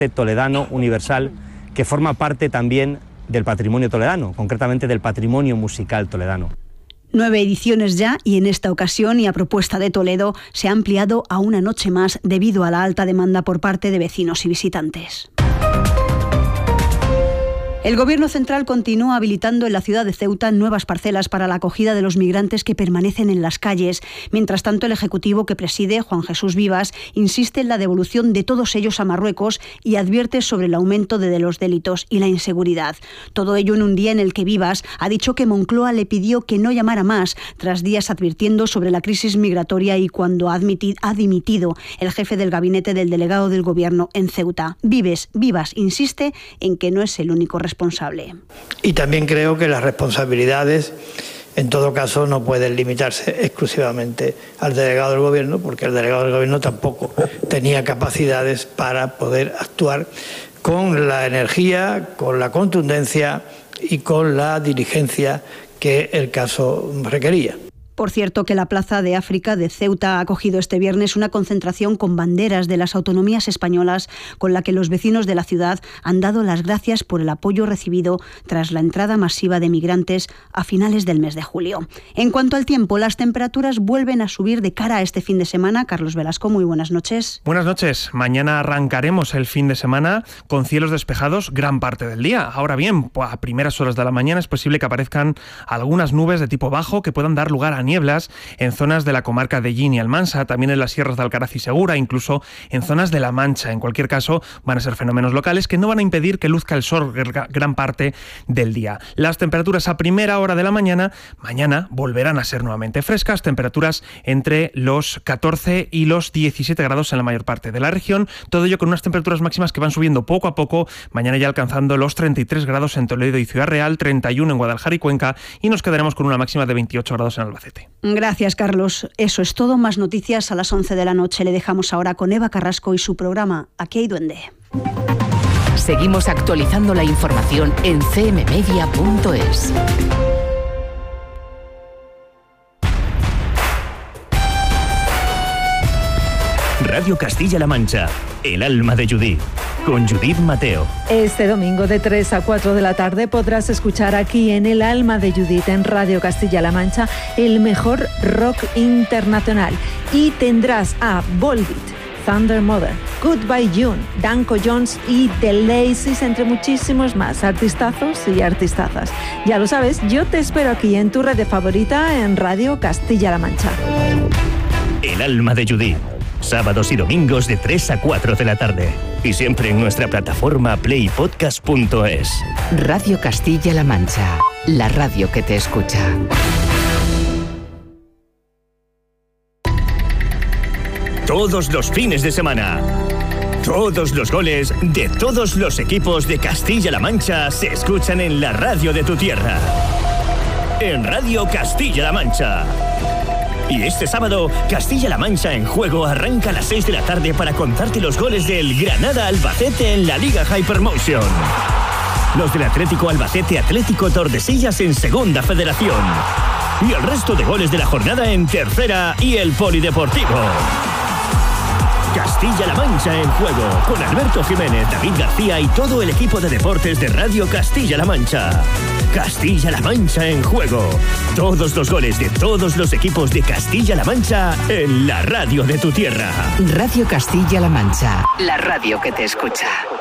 toledano universal que forma parte también del patrimonio toledano, concretamente del patrimonio musical toledano. 9 ediciones ya, y en esta ocasión y a propuesta de Toledo se ha ampliado a una noche más debido a la alta demanda por parte de vecinos y visitantes. El Gobierno central continúa habilitando en la ciudad de Ceuta nuevas parcelas para la acogida de los migrantes que permanecen en las calles. Mientras tanto, el Ejecutivo que preside, Juan Jesús Vivas, insiste en la devolución de todos ellos a Marruecos y advierte sobre el aumento de los delitos y la inseguridad. Todo ello en un día en el que Vivas ha dicho que Moncloa le pidió que no llamara más, tras días advirtiendo sobre la crisis migratoria y cuando ha dimitido el jefe del gabinete del delegado del Gobierno en Ceuta. Vivas insiste en que no es el único responsable. Y también creo que las responsabilidades, en todo caso, no pueden limitarse exclusivamente al delegado del Gobierno, porque el delegado del Gobierno tampoco tenía capacidades para poder actuar con la energía, con la contundencia y con la diligencia que el caso requería. Por cierto, que la Plaza de África de Ceuta ha acogido este viernes una concentración con banderas de las autonomías españolas, con la que los vecinos de la ciudad han dado las gracias por el apoyo recibido tras la entrada masiva de migrantes a finales del mes de julio. En cuanto al tiempo, las temperaturas vuelven a subir de cara a este fin de semana. Carlos Velasco, muy buenas noches. Buenas noches. Mañana arrancaremos el fin de semana con cielos despejados gran parte del día. Ahora bien, a primeras horas de la mañana es posible que aparezcan algunas nubes de tipo bajo que puedan dar lugar a nieblas en zonas de la comarca de Llín y Almansa, también en las sierras de Alcaraz y Segura, incluso en zonas de La Mancha. En cualquier caso, van a ser fenómenos locales que no van a impedir que luzca el sol gran parte del día. Las temperaturas a primera hora de la mañana volverán a ser nuevamente frescas, temperaturas entre los 14 y los 17 grados en la mayor parte de la región, todo ello con unas temperaturas máximas que van subiendo poco a poco, mañana ya alcanzando los 33 grados en Toledo y Ciudad Real, 31 en Guadalajara y Cuenca, y nos quedaremos con una máxima de 28 grados en Albacete. Gracias, Carlos. Eso es todo. Más noticias a las 11 de la noche. Le dejamos ahora con Eva Carrasco y su programa Aquí hay duende. Seguimos actualizando la información en cmmedia.es. Radio Castilla-La Mancha, El alma de Judith, con Judith Mateo. Este domingo de 3 a 4 de la tarde podrás escuchar aquí en El alma de Judith, en Radio Castilla-La Mancha, el mejor rock internacional. Y tendrás a Volbeat, Thunder Mother, Goodbye June, Danko Jones y The Laces, entre muchísimos más artistazos y artistazas. Ya lo sabes, yo te espero aquí en tu radio favorita, en Radio Castilla-La Mancha. El alma de Judith. Sábados y domingos de 3 a 4 de la tarde. Y siempre en nuestra plataforma playpodcast.es. Radio Castilla-La Mancha, la radio que te escucha. Todos los fines de semana, todos los goles de todos los equipos de Castilla-La Mancha se escuchan en la radio de tu tierra. En Radio Castilla-La Mancha. Y este sábado, Castilla-La Mancha en Juego arranca a las 6 de la tarde para contarte los goles del Granada Albacete en la Liga Hypermotion. Los del Atlético Albacete Atlético Tordesillas en Segunda Federación. Y el resto de goles de la jornada en Tercera y el Polideportivo. Castilla-La Mancha en Juego, con Alberto Jiménez, David García y todo el equipo de deportes de Radio Castilla-La Mancha. Castilla-La Mancha en Juego. Todos los goles de todos los equipos de Castilla-La Mancha en la radio de tu tierra. Radio Castilla-La Mancha, la radio que te escucha.